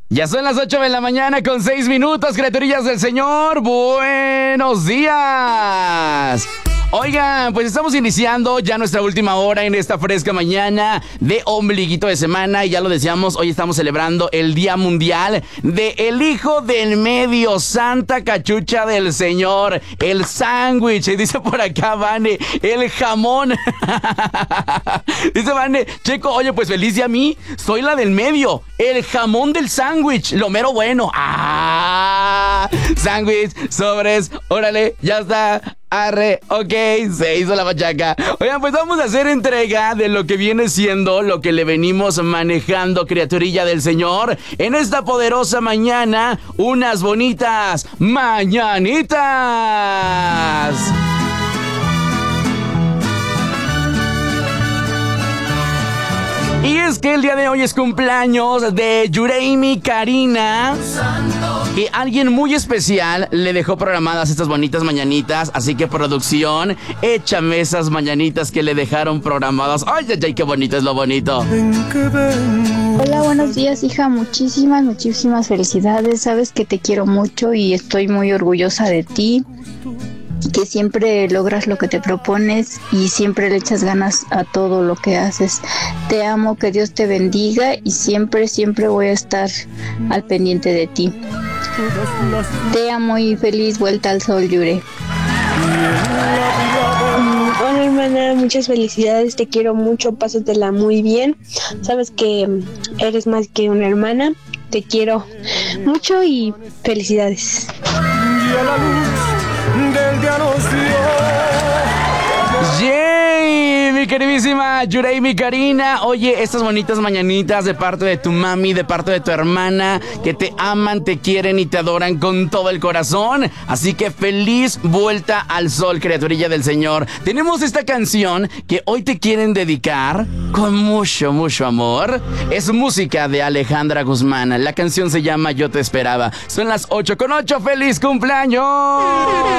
Ya son las 8 de la mañana con 6 minutos, criaturillas del Señor. ¡Buenos días! Oigan, pues estamos iniciando ya nuestra última hora en esta fresca mañana de ombliguito de semana. Y ya lo decíamos, hoy estamos celebrando el Día Mundial de el Hijo del Medio, Santa Cachucha del Señor, el sándwich. Y dice por acá, Vane, el jamón. Dice Vane, Checo, oye, pues feliz de a mí, soy la del medio, el jamón del sándwich, lo mero bueno. Sándwich, sobres, órale, ya está. Arre, ok, se hizo la machaca. Oigan, pues vamos a hacer entrega de lo que viene siendo, lo que le venimos manejando, criaturilla del Señor, en esta poderosa mañana, unas bonitas mañanitas. Y es que el día de hoy es cumpleaños de Yureimi Karina, y alguien muy especial le dejó programadas estas bonitas mañanitas. Así que, producción, échame esas mañanitas que le dejaron programadas. Ay, ay, ay, qué bonito es lo bonito. Hola, buenos días, hija. Muchísimas felicidades. Sabes que te quiero mucho y estoy muy orgullosa de ti, que siempre logras lo que te propones y siempre le echas ganas a todo lo que haces. Te amo, que Dios te bendiga y siempre voy a estar al pendiente de ti. Te amo y feliz vuelta al sol, Yure. Hola, hermana, muchas felicidades, te quiero mucho, pásatela muy bien. Sabes que eres más que una hermana, te quiero mucho y felicidades. Y a la luz del día nos dio. ¡Yay! Mi queridísima Yureimi Karina. Oye, estas bonitas mañanitas de parte de tu mami, de parte de tu hermana, que te aman, te quieren y te adoran con todo el corazón. Así que feliz vuelta al sol, criaturilla del Señor. Tenemos esta canción que hoy te quieren dedicar con mucho, mucho amor. Es música de Alejandra Guzmán. La canción se llama Yo te esperaba. Son las 8:08. ¡Feliz cumpleaños!